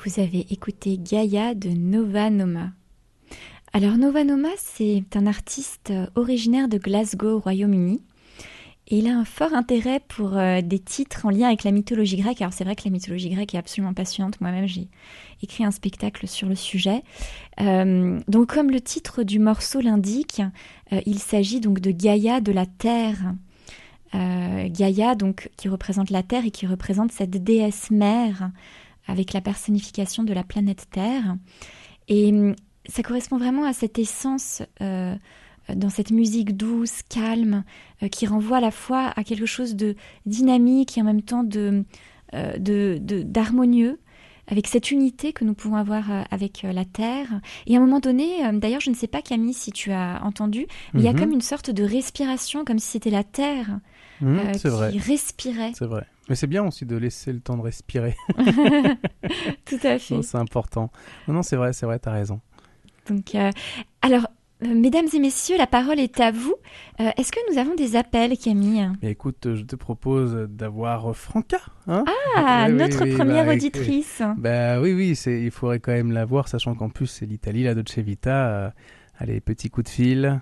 Vous avez écouté Gaïa de Nova Noma. Alors Nova Noma, c'est un artiste originaire de Glasgow, au Royaume-Uni. Et il a un fort intérêt pour des titres en lien avec la mythologie grecque. Alors c'est vrai que la mythologie grecque est absolument passionnante. Moi-même, j'ai écrit un spectacle sur le sujet. Donc comme le titre du morceau l'indique, il s'agit donc de Gaïa de la Terre. Gaïa, donc, qui représente la Terre et qui représente cette déesse mère avec la personnification de la planète Terre. Et ça correspond vraiment à cette essence dans cette musique douce, calme, qui renvoie à la fois à quelque chose de dynamique et en même temps d'harmonieux, avec cette unité que nous pouvons avoir avec la Terre. Et à un moment donné, d'ailleurs, je ne sais pas Camille si tu as entendu, mais il y a comme une sorte de respiration, comme si c'était la Terre c'est vrai. qui respirait. C'est vrai. Mais c'est bien aussi de laisser le temps de respirer. Tout à fait. Non, c'est important. Non, c'est vrai, t'as raison. Donc, alors, mesdames et messieurs, la parole est à vous. Est-ce que nous avons des appels, Camille ? Et écoute, je te propose d'avoir Franca. Hein notre première auditrice. Oui, il faudrait quand même la voir, sachant qu'en plus, c'est l'Italie, la Dolce Vita. Allez, petit coup de fil.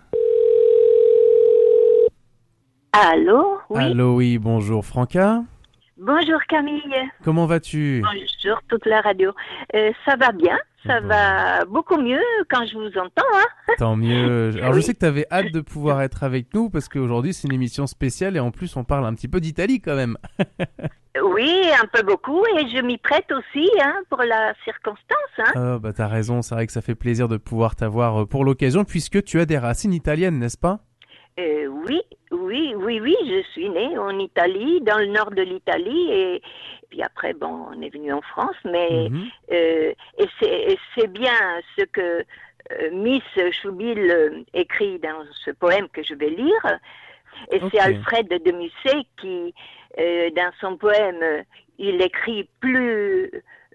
Allô, oui. Allô, oui, bonjour Franca. Bonjour Camille. Comment vas-tu ? Bonjour toute la radio. Ça va bien, ça va beaucoup mieux quand je vous entends. Hein. Tant mieux. Alors je sais que tu avais hâte de pouvoir être avec nous parce qu'aujourd'hui c'est une émission spéciale et en plus on parle un petit peu d'Italie quand même. Oui, un peu beaucoup et je m'y prête aussi pour la circonstance. Hein. T'as raison, c'est vrai que ça fait plaisir de pouvoir t'avoir pour l'occasion puisque tu as des racines italiennes, n'est-ce pas ? Oui, je suis née en Italie, dans le nord de l'Italie, et puis après, on est venu en France, mais et c'est bien ce que Miss Choubil écrit dans ce poème que je vais lire, et c'est Alfred de Musset qui, dans son poème, il écrit plus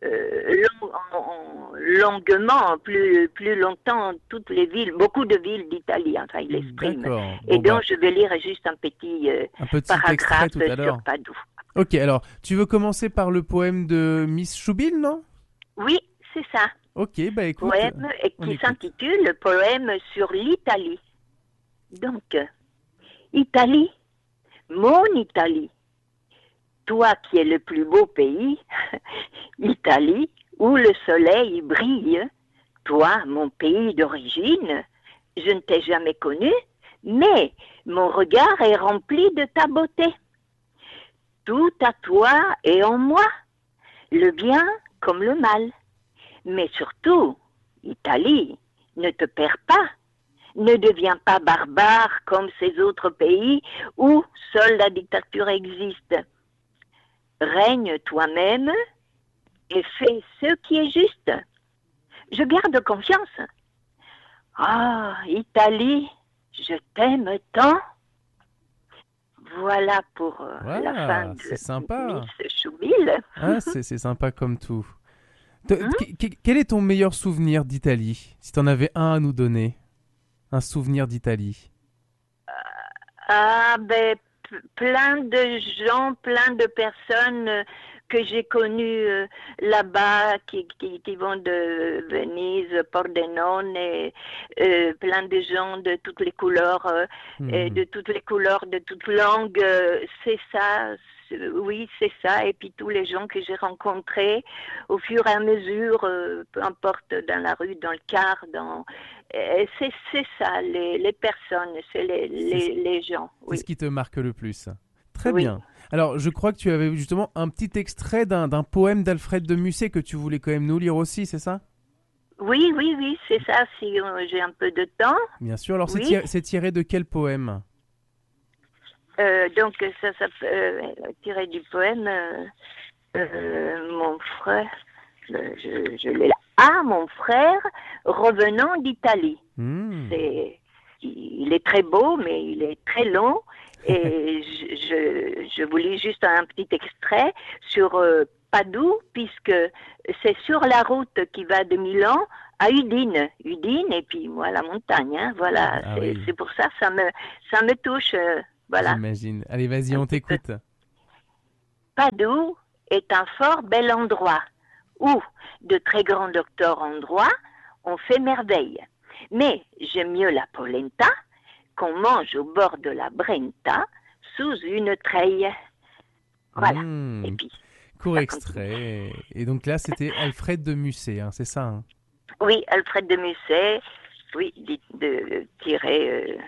longuement, plus longtemps, toutes les villes, beaucoup de villes d'Italie, enfin il exprime. Et donc je vais lire juste un petit paragraphe sur Padoue. Ok, alors tu veux commencer par le poème de Miss Choubil, non ? Oui, c'est ça. Ok, écoute. Poème qui s'intitule Poème sur l'Italie. Donc, Italie, mon Italie. Toi qui es le plus beau pays, Italie, où le soleil brille, toi, mon pays d'origine, je ne t'ai jamais connu, mais mon regard est rempli de ta beauté. Tout à toi et en moi, le bien comme le mal. Mais surtout, Italie, ne te perds pas, ne deviens pas barbare comme ces autres pays où seule la dictature existe. Règne toi-même et fais ce qui est juste. Je garde confiance. Ah, Italie, je t'aime tant. Voilà pour la fin de Miss Choubil. Ah, c'est sympa comme tout. Quel est ton meilleur souvenir d'Italie, si tu en avais un à nous donner? Un souvenir d'Italie. Plein de gens, plein de personnes que j'ai connues là-bas qui vont de Venise, Pordenone, et plein de gens de toutes les couleurs, de toutes les couleurs, de toutes langues. C'est ça, oui, c'est ça. Et puis tous les gens que j'ai rencontrés au fur et à mesure, peu importe dans la rue, dans le car, c'est ça, les personnes, c'est les gens. Oui. C'est ce qui te marque le plus. Très bien. Alors, je crois que tu avais justement un petit extrait d'un poème d'Alfred de Musset que tu voulais quand même nous lire aussi, c'est ça ? Oui, c'est ça, si j'ai un peu de temps. Bien sûr. Alors, c'est tiré de quel poème ? Donc, ça tiré du poème Mon frère, je l'ai là. Ah, mon frère, revenant d'Italie. Il est très beau, mais il est très long. Et je vous lis juste un petit extrait sur Padoue, puisque c'est sur la route qui va de Milan à Udine, et puis moi la montagne. Hein, voilà, c'est pour ça ça me touche. Voilà. J'imagine. Allez, vas-y, on t'écoute. Padoue est un fort bel endroit où de très grands docteurs en droit ont fait merveille. Mais j'aime mieux la polenta qu'on mange au bord de la Brenta sous une treille. Voilà. Et puis, court extrait. Et donc là, c'était Alfred de Musset, hein, c'est ça, hein? Oui, Alfred de Musset, oui, tiré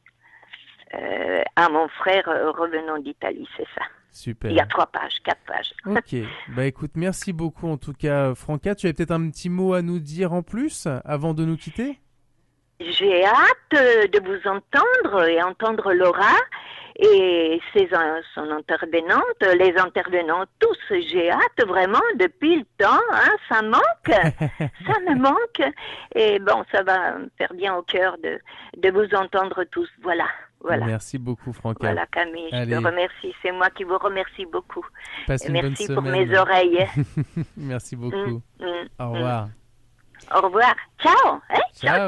à mon frère revenant d'Italie, c'est ça. Super. Il y a 4 pages. Ok, bah écoute, merci beaucoup en tout cas, Franca. Tu avais peut-être un petit mot à nous dire en plus avant de nous quitter? J'ai hâte de vous entendre et entendre Laura et son intervenante, les intervenants tous. J'ai hâte vraiment depuis le temps, hein, ça me manque. Et bon, ça va me faire bien au cœur de vous entendre tous. Voilà. Merci beaucoup, Franca. Voilà, Camille, je te remercie. C'est moi qui vous remercie beaucoup. Passe une bonne merci semaine. pour mes oreilles. Merci beaucoup. Au revoir. Au revoir. Ciao. Ciao.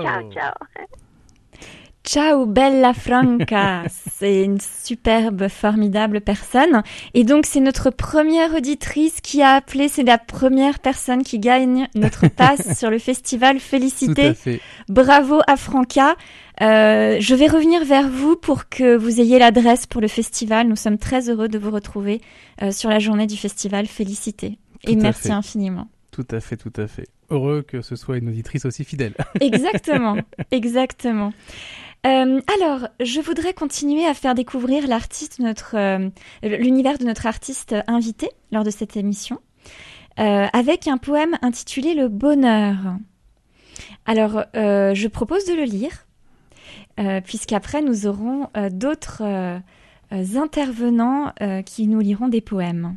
Ciao bella Franca, c'est une superbe, formidable personne. Et donc c'est notre première auditrice qui a appelé, c'est la première personne qui gagne notre passe sur le festival. Félicité, bravo à Franca. Je vais revenir vers vous pour que vous ayez l'adresse pour le festival. Nous sommes très heureux de vous retrouver sur la journée du festival. Félicité et merci infiniment. Tout à fait. Heureux que ce soit une auditrice aussi fidèle. Exactement. Alors, je voudrais continuer à faire découvrir l'univers de notre artiste invité lors de cette émission, avec un poème intitulé Le Bonheur. Alors, je propose de le lire, puisqu'après nous aurons d'autres intervenants qui nous liront des poèmes.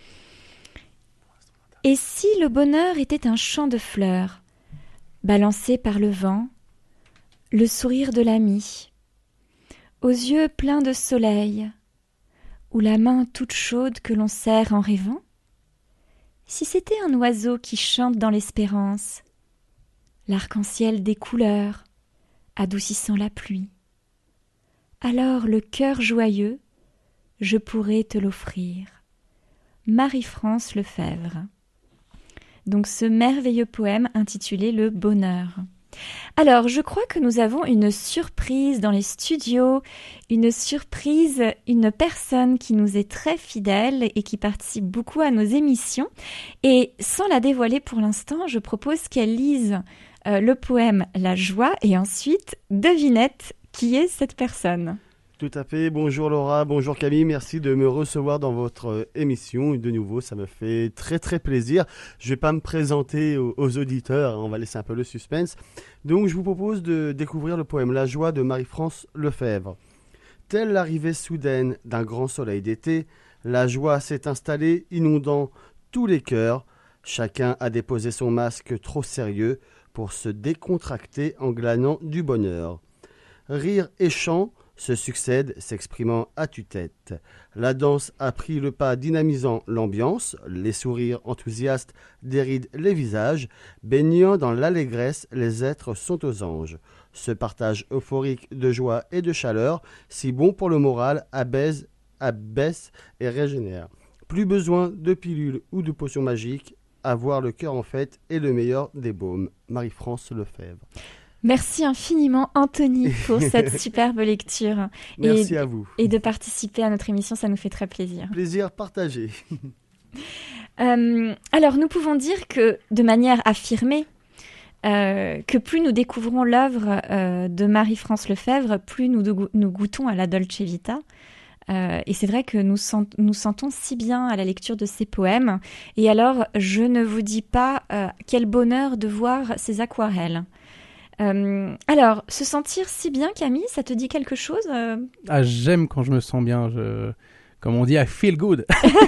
Et si le bonheur était un champ de fleurs, balancé par le vent, le sourire de l'ami, aux yeux pleins de soleil, ou la main toute chaude que l'on serre en rêvant? Si c'était un oiseau qui chante dans l'espérance, l'arc-en-ciel des couleurs, adoucissant la pluie, alors le cœur joyeux, je pourrais te l'offrir. Marie-France Lefebvre. Donc ce merveilleux poème intitulé Le Bonheur. Alors, je crois que nous avons une surprise dans les studios, une personne qui nous est très fidèle et qui participe beaucoup à nos émissions. Et sans la dévoiler pour l'instant, je propose qu'elle lise le poème La Joie et ensuite devinette qui est cette personne. Tout à fait. Bonjour Laura, bonjour Camille. Merci de me recevoir dans votre émission. De nouveau, ça me fait très très plaisir. Je vais pas me présenter aux auditeurs, on va laisser un peu le suspense. Donc je vous propose de découvrir le poème La Joie de Marie-France Lefebvre. Telle l'arrivée soudaine d'un grand soleil d'été, la joie s'est installée, inondant tous les cœurs. Chacun a déposé son masque trop sérieux pour se décontracter en glanant du bonheur. Rire et chant se succèdent, s'exprimant à tue-tête. La danse a pris le pas, dynamisant l'ambiance. Les sourires enthousiastes dérident les visages. Baignant dans l'allégresse, les êtres sont aux anges. Ce partage euphorique de joie et de chaleur, si bon pour le moral, abaisse et régénère. Plus besoin de pilules ou de potions magiques. Avoir le cœur en fête est le meilleur des baumes. Marie-France Lefebvre. Merci infiniment Anthony pour cette superbe lecture. Merci à vous. Et de participer à notre émission, ça nous fait très plaisir. Plaisir partagé. Alors nous pouvons dire que de manière affirmée, que plus nous découvrons l'œuvre de Marie-France Lefebvre, plus nous goûtons à la Dolce Vita. Et c'est vrai que nous sentons si bien à la lecture de ces poèmes. Et alors, je ne vous dis pas quel bonheur de voir ces aquarelles. Alors, se sentir si bien, Camille, ça te dit quelque chose J'aime quand je me sens bien. Comme on dit, I feel good.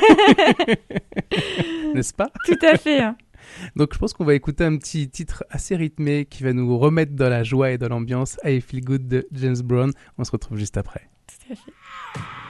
N'est-ce pas? Tout à fait. Donc, je pense qu'on va écouter un petit titre assez rythmé qui va nous remettre dans la joie et dans l'ambiance. I feel good de James Brown. On se retrouve juste après. Tout à fait.